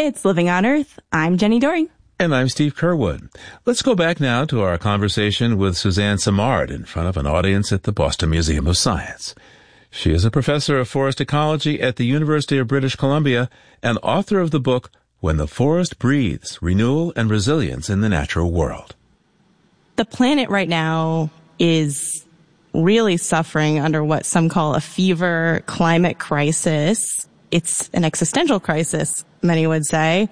It's Living on Earth. I'm Jenny Doering. And I'm Steve Curwood. Let's go back now to our conversation with Suzanne Simard in front of an audience at the Boston Museum of Science. She is a professor of forest ecology at the University of British Columbia and author of the book, When the Forest Breathes, Renewal and Resilience in the Natural World. The planet right now is really suffering under what some call a fever climate crisis. It's an existential crisis, many would say.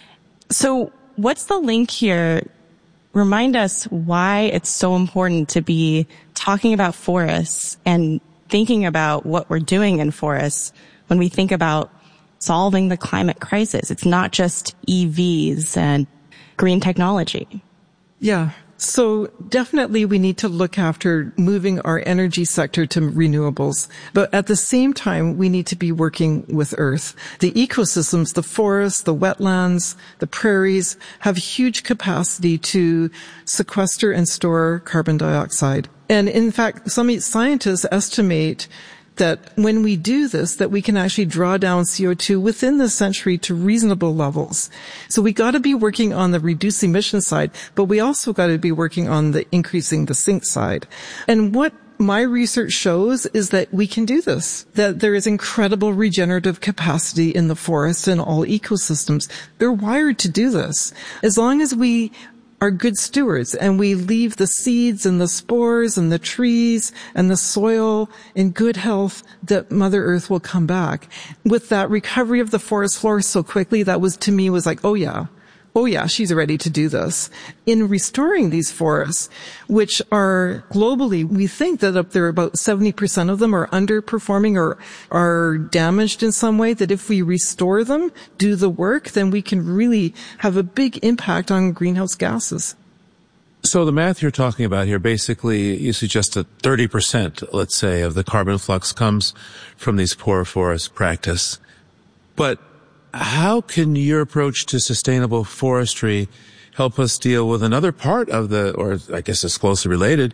So what's the link here? Remind us why it's so important to be talking about forests and thinking about what we're doing in forests when we think about solving the climate crisis. It's not just EVs and green technology. Yeah. So definitely we need to look after moving our energy sector to renewables. But at the same time, we need to be working with Earth. The ecosystems, the forests, the wetlands, the prairies have huge capacity to sequester and store carbon dioxide. And in fact, some scientists estimate that when we do this, that we can actually draw down CO2 within the century to reasonable levels. So we got to be working on the reduce emission side, but we also got to be working on the increasing the sink side. And what my research shows is that we can do this, that there is incredible regenerative capacity in the forest and all ecosystems. They're wired to do this. As long as we are good stewards and we leave the seeds and the spores and the trees and the soil in good health, that Mother Earth will come back. With that recovery of the forest floor so quickly, that was, to me, was like, oh yeah, she's ready to do this. In restoring these forests, which are globally, we think that up there about 70% of them are underperforming or are damaged in some way, that if we restore them, do the work, then we can really have a big impact on greenhouse gases. So the math you're talking about here, basically you suggest that 30%, let's say, of the carbon flux comes from these poor forest practice. But how can your approach to sustainable forestry help us deal with another part of or I guess it's closely related,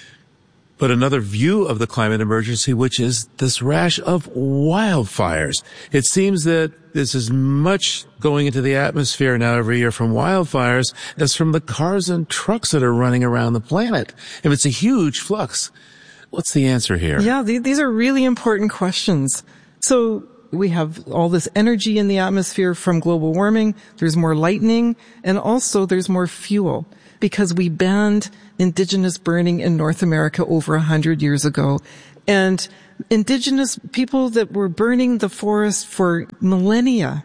but another view of the climate emergency, which is this rash of wildfires? It seems that there's as much going into the atmosphere now every year from wildfires as from the cars and trucks that are running around the planet. If it's a huge flux, what's the answer here? Yeah, these are really important questions. So we have all this energy in the atmosphere from global warming. There's more lightning, and also there's more fuel because we banned indigenous burning in North America over 100 years ago. And indigenous people that were burning the forest for millennia,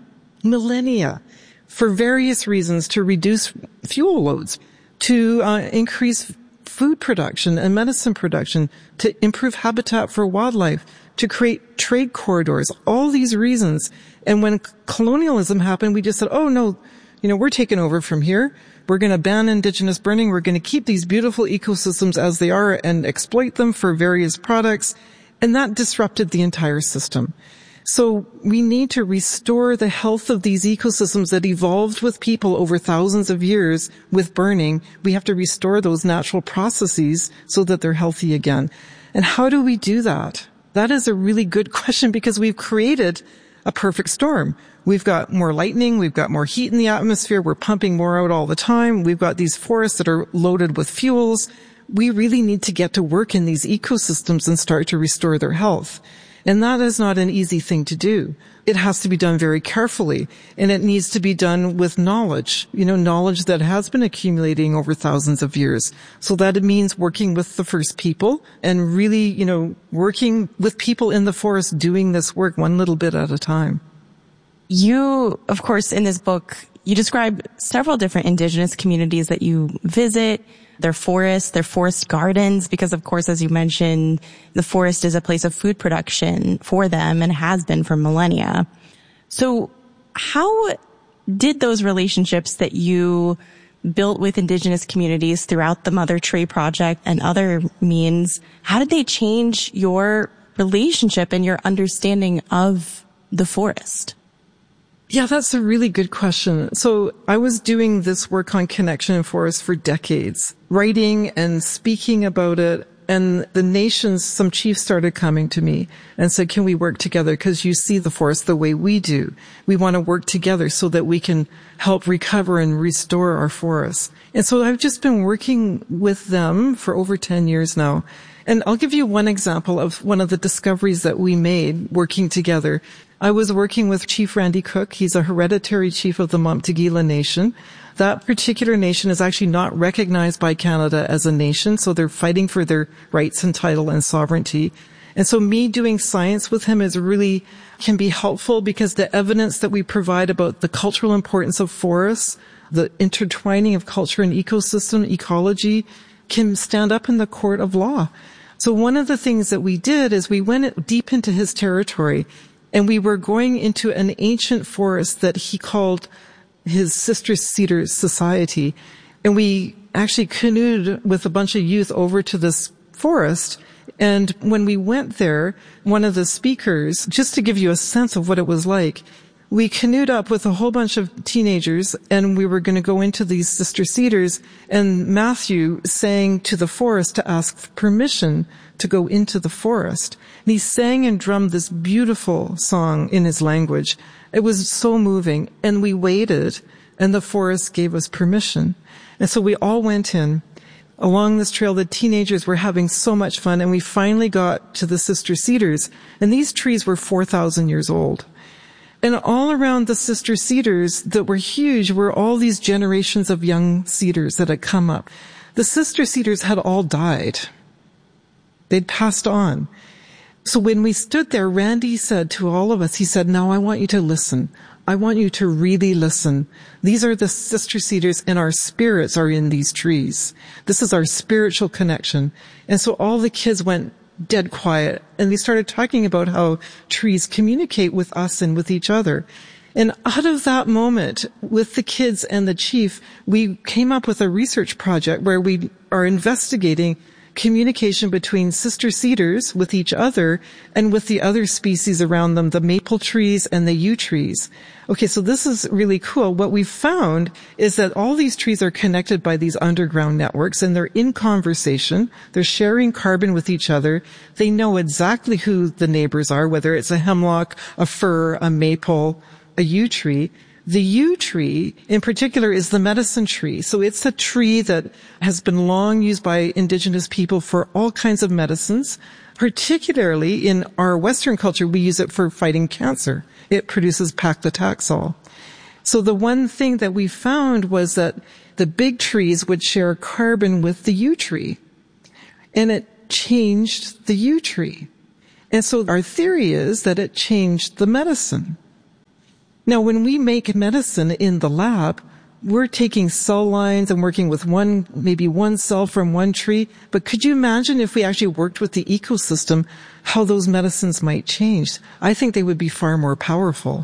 for various reasons, to reduce fuel loads, to increase food production and medicine production, to improve habitat for wildlife, to create trade corridors, all these reasons. And when colonialism happened, we just said, oh no, we're taking over from here. We're going to ban indigenous burning. We're going to keep these beautiful ecosystems as they are and exploit them for various products. And that disrupted the entire system. So we need to restore the health of these ecosystems that evolved with people over thousands of years with burning. We have to restore those natural processes so that they're healthy again. And how do we do that? That is a really good question because we've created a perfect storm. We've got more lightning. We've got more heat in the atmosphere. We're pumping more out all the time. We've got these forests that are loaded with fuels. We really need to get to work in these ecosystems and start to restore their health. And that is not an easy thing to do. It has to be done very carefully, and it needs to be done with knowledge, knowledge that has been accumulating over thousands of years. So that it means working with the first people and really, working with people in the forest doing this work one little bit at a time. You, of course, in this book, you describe several different indigenous communities that you visit, their forests, their forest gardens, because of course, as you mentioned, the forest is a place of food production for them and has been for millennia. So how did those relationships that you built with indigenous communities throughout the Mother Tree Project and other means, how did they change your relationship and your understanding of the forest? Yeah, that's a really good question. So I was doing this work on connection and forest for decades, writing and speaking about it And the nations, some chiefs started coming to me and said, can we work together? Because you see the forest the way we do. We want to work together so that we can help recover and restore our forests. And so I've just been working with them for over 10 years now. And I'll give you one example of one of the discoveries that we made working together. I was working with Chief Randy Cook. He's a hereditary chief of the Monteaguila Nation. That particular nation is actually not recognized by Canada as a nation, so they're fighting for their rights and title and sovereignty. And so me doing science with him can be helpful because the evidence that we provide about the cultural importance of forests, the intertwining of culture and ecosystem, ecology, can stand up in the court of law. So one of the things that we did is we went deep into his territory, and we were going into an ancient forest that he called his Sister Cedar Society. And we actually canoed with a bunch of youth over to this forest. And when we went there, one of the speakers, just to give you a sense of what it was like, we canoed up with a whole bunch of teenagers, and we were going to go into these Sister Cedars, and Matthew sang to the forest to ask permission to go into the forest. And he sang and drummed this beautiful song in his language. It was so moving, and we waited, and the forest gave us permission. And so we all went in. Along this trail, the teenagers were having so much fun, and we finally got to the Sister Cedars, and these trees were 4,000 years old. And all around the Sister Cedars that were huge were all these generations of young cedars that had come up. The Sister Cedars had all died. They'd passed on. So when we stood there, Randy said to all of us, he said, now I want you to listen. I want you to really listen. These are the Sister Cedars, and our spirits are in these trees. This is our spiritual connection. And so all the kids went dead quiet, and they started talking about how trees communicate with us and with each other. And out of that moment, with the kids and the chief, we came up with a research project where we are investigating communication between sister cedars with each other and with the other species around them, the maple trees and the yew trees. Okay, so this is really cool. What we found is that all these trees are connected by these underground networks, and they're in conversation. They're sharing carbon with each other. They know exactly who the neighbors are, whether it's a hemlock, a fir, a maple, a yew tree. The yew tree, in particular, is the medicine tree. So it's a tree that has been long used by indigenous people for all kinds of medicines. Particularly in our Western culture, we use it for fighting cancer. It produces paclitaxel. So the one thing that we found was that the big trees would share carbon with the yew tree. And it changed the yew tree. And so our theory is that it changed the medicine. Now, when we make medicine in the lab, we're taking cell lines and working with maybe one cell from one tree. But could you imagine if we actually worked with the ecosystem, how those medicines might change? I think they would be far more powerful.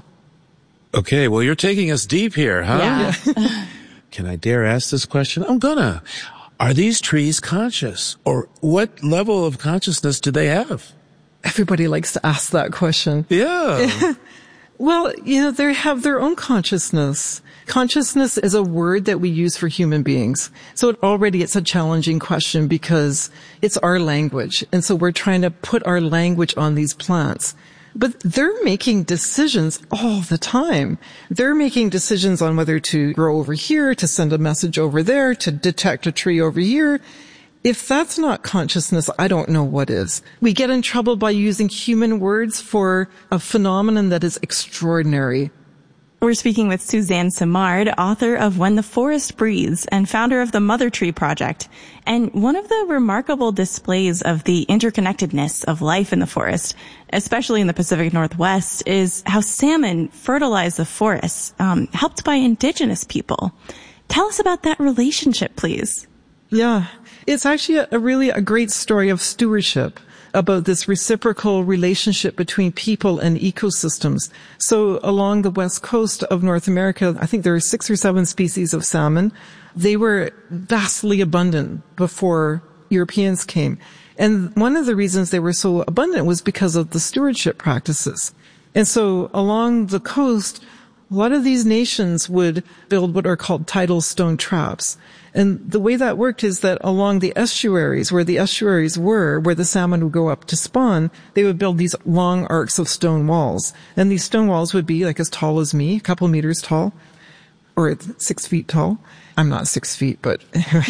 Okay, well, you're taking us deep here, huh? Yeah. Can I dare ask this question? I'm gonna. Are these trees conscious? Or what level of consciousness do they have? Everybody likes to ask that question. Yeah. Well, they have their own consciousness. Consciousness is a word that we use for human beings. So it's a challenging question because it's our language. And so we're trying to put our language on these plants. But they're making decisions all the time. They're making decisions on whether to grow over here, to send a message over there, to detect a tree over here. If that's not consciousness, I don't know what is. We get in trouble by using human words for a phenomenon that is extraordinary. We're speaking with Suzanne Simard, author of When the Forest Breathes and founder of the Mother Tree Project. And one of the remarkable displays of the interconnectedness of life in the forest, especially in the Pacific Northwest, is how salmon fertilize the forests, helped by indigenous people. Tell us about that relationship, please. Yeah, it's actually a great story of stewardship, about this reciprocal relationship between people and ecosystems. So along the west coast of North America, I think there are 6 or 7 species of salmon. They were vastly abundant before Europeans came. And one of the reasons they were so abundant was because of the stewardship practices. And so along the coast, a lot of these nations would build what are called tidal stone traps. And the way that worked is that along the estuaries, where the estuaries were, where the salmon would go up to spawn, they would build these long arcs of stone walls. And these stone walls would be like as tall as me, a couple meters tall, or 6 feet tall. I'm not 6 feet, but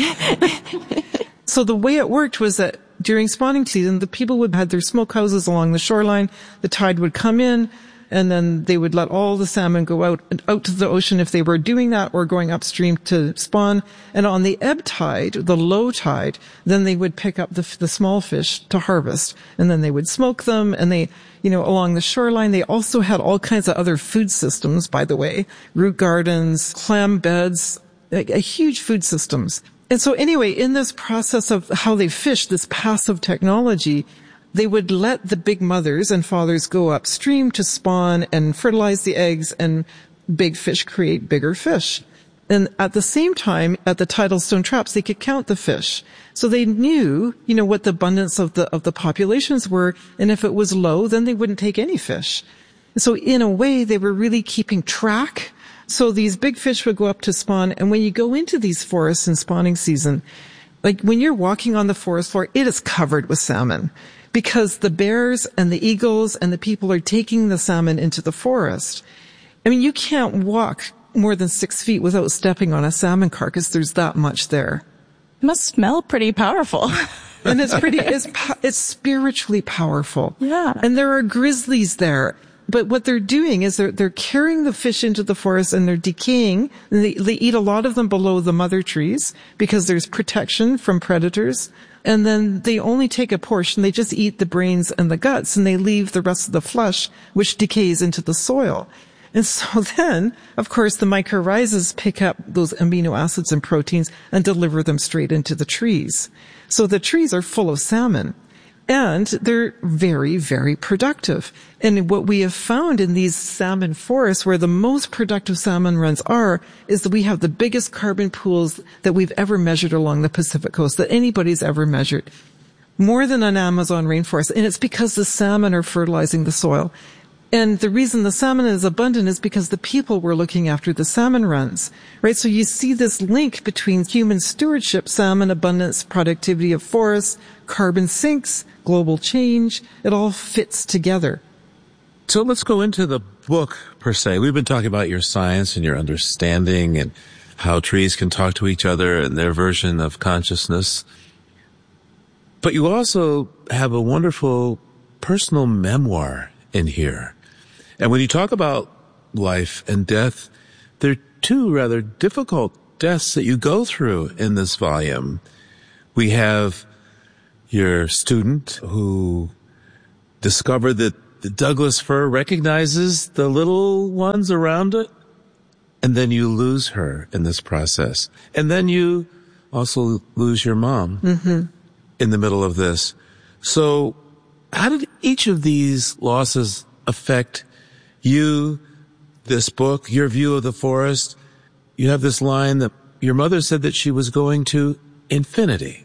so the way it worked was that during spawning season, the people would have their smokehouses along the shoreline. The tide would come in, and then they would let all the salmon go out to the ocean if they were doing that, or going upstream to spawn. And on the ebb tide, the low tide, then they would pick up the small fish to harvest, and then they would smoke them. And they, along the shoreline, they also had all kinds of other food systems, by the way, root gardens, clam beds, a huge food systems. And so anyway, in this process of how they fish, this passive technology, they would let the big mothers and fathers go upstream to spawn and fertilize the eggs, and big fish create bigger fish. And at the same time, at the tidal stone traps, they could count the fish. So they knew, what the abundance of the populations were. And if it was low, then they wouldn't take any fish. So in a way, they were really keeping track. So these big fish would go up to spawn. And when you go into these forests in spawning season, like when you're walking on the forest floor, it is covered with salmon, because the bears and the eagles and the people are taking the salmon into the forest. I mean, you can't walk more than 6 feet without stepping on a salmon carcass. There's that much there. It must smell pretty powerful. And it's spiritually powerful. Yeah. And there are grizzlies there. But what they're doing is they're carrying the fish into the forest, and they're decaying. And they eat a lot of them below the mother trees because there's protection from predators. And then they only take a portion. They just eat the brains and the guts, and they leave the rest of the flesh, which decays into the soil. And so then, of course, the mycorrhizas pick up those amino acids and proteins and deliver them straight into the trees. So the trees are full of salmon. And they're very, very productive. And what we have found in these salmon forests, where the most productive salmon runs are, is that we have the biggest carbon pools that we've ever measured along the Pacific coast, that anybody's ever measured. More than an Amazon rainforest. And it's because the salmon are fertilizing the soil. And the reason the salmon is abundant is because the people were looking after the salmon runs, right? So you see this link between human stewardship, salmon abundance, productivity of forests, carbon sinks, global change. It all fits together. So let's go into the book per se. We've been talking about your science and your understanding and how trees can talk to each other and their version of consciousness. But you also have a wonderful personal memoir in here. And when you talk about life and death, there are two rather difficult deaths that you go through in this volume. We have your student who discovered that the Douglas fir recognizes the little ones around it, and then you lose her in this process. And then you also lose your mom in the middle of this. So how did each of these losses affect you, this book, your view of the forest? You have this line that your mother said that she was going to infinity.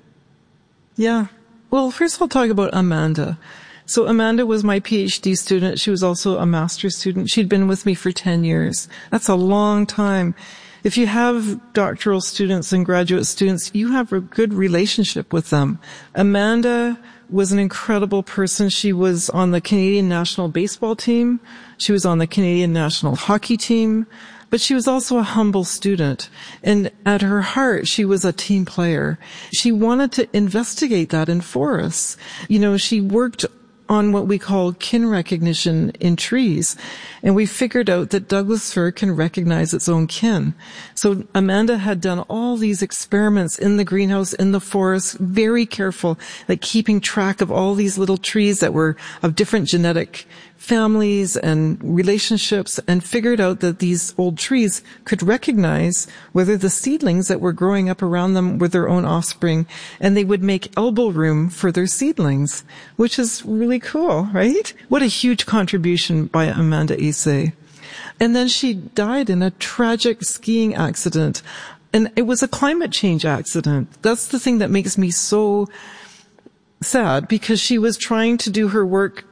Yeah. Well, first I'll talk about Amanda. So Amanda was my PhD student. She was also a master's student. She'd been with me for 10 years. That's a long time. If you have doctoral students and graduate students, you have a good relationship with them. Amanda was an incredible person. She was on the Canadian national baseball team. She was on the Canadian national hockey team. But she was also a humble student. And at her heart, she was a team player. She wanted to investigate that in forests. She worked on what we call kin recognition in trees. And we figured out that Douglas fir can recognize its own kin. So Amanda had done all these experiments in the greenhouse, in the forest, very careful, like keeping track of all these little trees that were of different genetic families and relationships, and figured out that these old trees could recognize whether the seedlings that were growing up around them were their own offspring, and they would make elbow room for their seedlings, which is really cool, right? What a huge contribution by Amanda Isay. And then she died in a tragic skiing accident, and it was a climate change accident. That's the thing that makes me so sad, because she was trying to do her work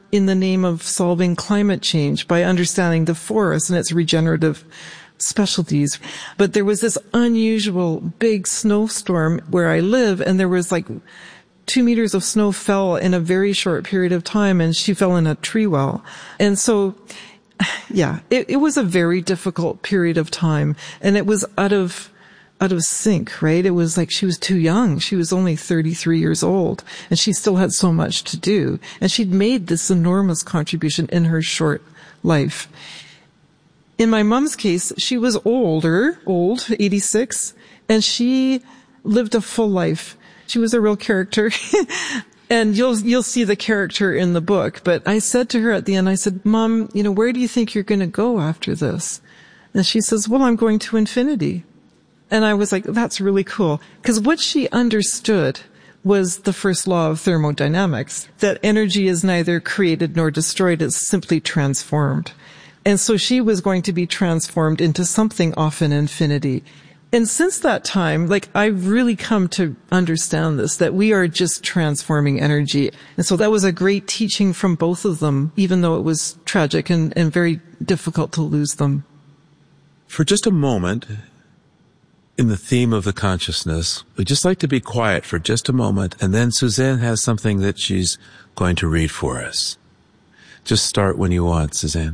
in the name of solving climate change by understanding the forest and its regenerative specialties. But there was this unusual big snowstorm where I live, and there was like 2 meters of snow fell in a very short period of time, and she fell in a tree well. And so, yeah, it was a very difficult period of time, and it was out of sync, right? It was like she was too young. She was only 33 years old, and she still had so much to do. And she'd made this enormous contribution in her short life. In my mom's case, she was old, 86, and she lived a full life. She was a real character. And you'll see the character in the book. But I said to her at the end, I said, Mom, where do you think you're going to go after this? And she says, well, I'm going to infinity. And I was like, that's really cool. Because what she understood was the first law of thermodynamics, that energy is neither created nor destroyed, it's simply transformed. And so she was going to be transformed into something off in infinity. And since that time, I've really come to understand this, that we are just transforming energy. And so that was a great teaching from both of them, even though it was tragic and very difficult to lose them. For just a moment, in the theme of the consciousness, we'd just like to be quiet for just a moment, and then Suzanne has something that she's going to read for us. Just start when you want, Suzanne.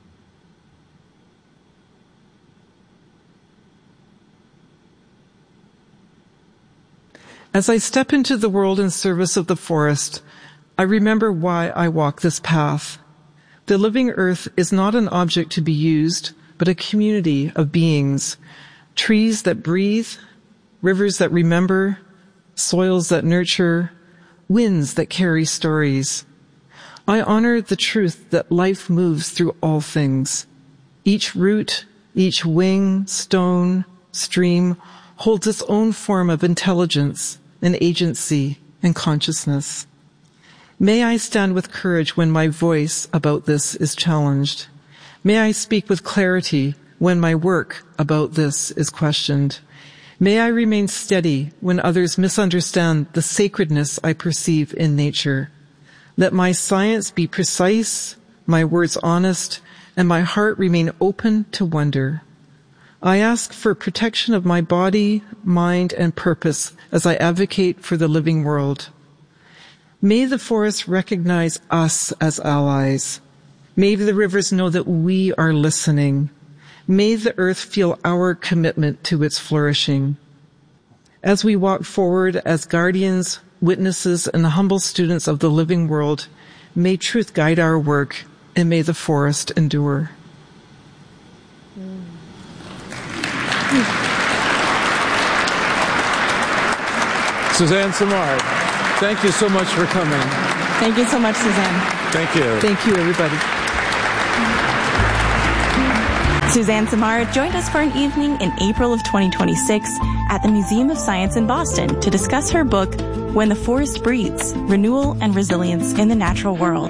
As I step into the world in service of the forest, I remember why I walk this path. The living earth is not an object to be used, but a community of beings, trees that breathe, rivers that remember, soils that nurture, winds that carry stories. I honor the truth that life moves through all things. Each root, each wing, stone, stream holds its own form of intelligence and agency and consciousness. May I stand with courage when my voice about this is challenged. May I speak with clarity when my work about this is questioned. May I remain steady when others misunderstand the sacredness I perceive in nature. Let my science be precise, my words honest, and my heart remain open to wonder. I ask for protection of my body, mind, and purpose as I advocate for the living world. May the forest recognize us as allies. May the rivers know that we are listening. May the earth feel our commitment to its flourishing. As we walk forward as guardians, witnesses, and humble students of the living world, may truth guide our work, and may the forest endure. Suzanne Simard, thank you so much for coming. Thank you so much, Suzanne. Thank you. Thank you, everybody. Suzanne Simard joined us for an evening in April of 2026 at the Museum of Science in Boston to discuss her book, When the Forest Breathes, Renewal and Resilience in the Natural World.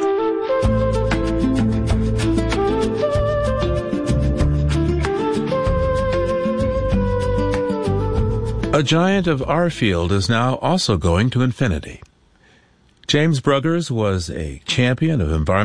A giant of our field is now also going to infinity. James Bruggers was a champion of environmental